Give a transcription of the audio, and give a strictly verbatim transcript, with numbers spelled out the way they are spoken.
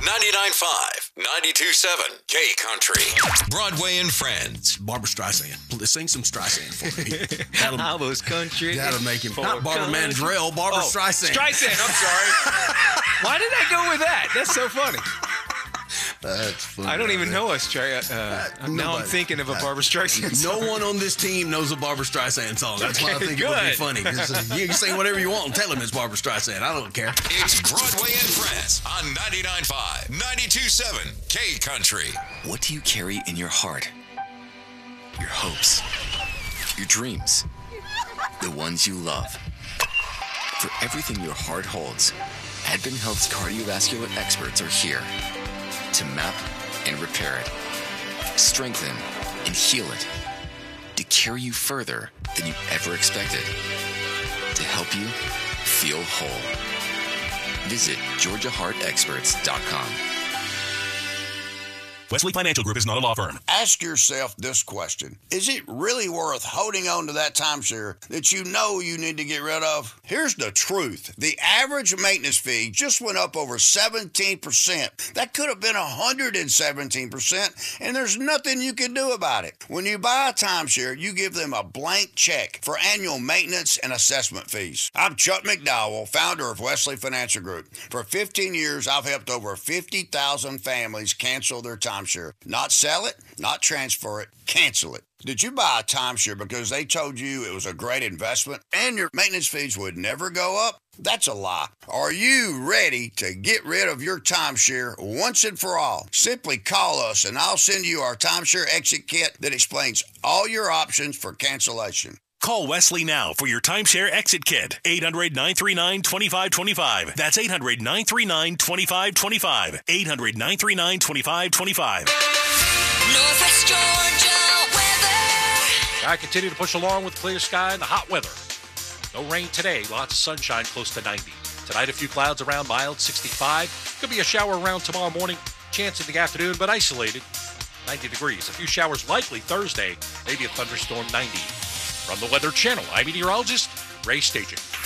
ninety-nine point five, ninety-two point seven, K Country. Broadway and Friends. Barbara Streisand. Sing some Streisand for me. That'll, I was country. That'll make him. Not Barbara Mandrell, Barbara oh, Streisand. Streisand, I'm sorry. Why did I go with that? That's so funny. That's funny. I don't even know us, Trey. Uh, uh, now I'm thinking of a Barbara Streisand song. No one on this team knows a Barbara Streisand song. That's why I think Good. it would be funny. Uh, you can sing whatever you want and tell him it's Barbara Streisand. I don't care. It's Broadway and Friends on ninety-nine point five, ninety-two point seven, K Country. What do you carry in your heart? Your hopes, your dreams, the ones you love. For everything your heart holds, Advent Health's cardiovascular experts are here to map and repair it, strengthen and heal it, to carry you further than you ever expected, to help you feel whole. Visit georgia heart experts dot com. Wesley Financial Group is not a law firm. Ask yourself this question. Is it really worth holding on to that timeshare that you know you need to get rid of? Here's the truth. The average maintenance fee just went up over seventeen percent. That could have been one hundred seventeen percent, and there's nothing you can do about it. When you buy a timeshare, you give them a blank check for annual maintenance and assessment fees. I'm Chuck McDowell, founder of Wesley Financial Group. For fifteen years, I've helped over fifty thousand families cancel their timeshare. Timeshare. Not sell it, not transfer it, cancel it. Did you buy a timeshare because they told you it was a great investment and your maintenance fees would never go up? That's a lie. Are you ready to get rid of your timeshare once and for all? Simply call us and I'll send you our timeshare exit kit that explains all your options for cancellation. Call Wesley now for your timeshare exit kit. eight hundred, nine three nine, two five two five. That's eight hundred, nine three nine, two five two five. eight hundred, nine three nine, two five two five. Northwest Georgia weather. I continue to push along with clear sky and the hot weather. No rain today. Lots of sunshine, close to ninety. Tonight, a few clouds around, mild, sixty-five. Could be a shower around tomorrow morning. Chance in the afternoon, but isolated, ninety degrees. A few showers likely Thursday. Maybe a thunderstorm, ninety. From the Weather Channel, I'm meteorologist Ray Staging.